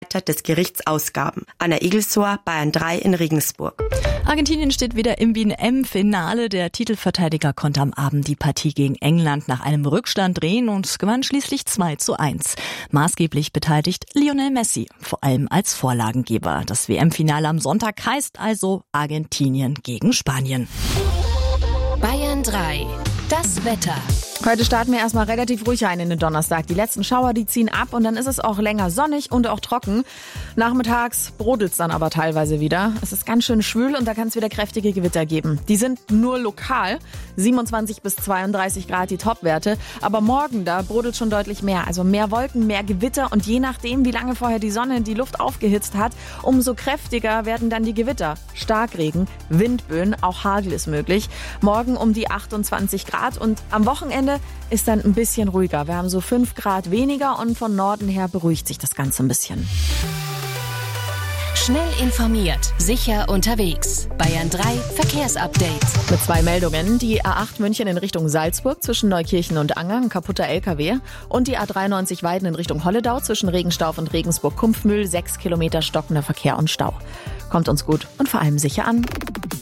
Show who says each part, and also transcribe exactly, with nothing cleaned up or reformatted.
Speaker 1: Leiter des Gerichts Ausgaben. Anna Igelshoer, Bayern drei in Regensburg.
Speaker 2: Argentinien steht wieder im W M-Finale. Der Titelverteidiger konnte am Abend die Partie gegen England nach einem Rückstand drehen und gewann schließlich zwei zu eins. Maßgeblich beteiligt Lionel Messi, vor allem als Vorlagengeber. Das W M-Finale am Sonntag heißt also Argentinien gegen Spanien.
Speaker 3: Bayern drei. Das Wetter.
Speaker 4: Heute starten wir erstmal relativ ruhig ein in den Donnerstag. Die letzten Schauer, die ziehen ab und dann ist es auch länger sonnig und auch trocken. Nachmittags brodelt es dann aber teilweise wieder. Es ist ganz schön schwül und da kann es wieder kräftige Gewitter geben. Die sind nur lokal, siebenundzwanzig bis zweiunddreißig Grad die Topwerte. Aber morgen, da brodelt schon deutlich mehr. Also mehr Wolken, mehr Gewitter und je nachdem, wie lange vorher die Sonne die Luft aufgehitzt hat, umso kräftiger werden dann die Gewitter. Starkregen, Windböen, auch Hagel ist möglich. Morgen um die achtundzwanzig Grad und am Wochenende ist dann ein bisschen ruhiger. Wir haben so fünf Grad weniger und von Norden her beruhigt sich das Ganze ein bisschen.
Speaker 3: Schnell informiert, sicher unterwegs. Bayern drei Verkehrsupdate.
Speaker 4: Mit zwei Meldungen. Die A acht München in Richtung Salzburg zwischen Neukirchen und Anger, ein kaputter L K W. Und die A dreiundneunzig Weiden in Richtung Holledau zwischen Regenstauf und Regensburg-Kumpfmühl. Sechs Kilometer stockender Verkehr und Stau. Kommt uns gut und vor allem sicher an.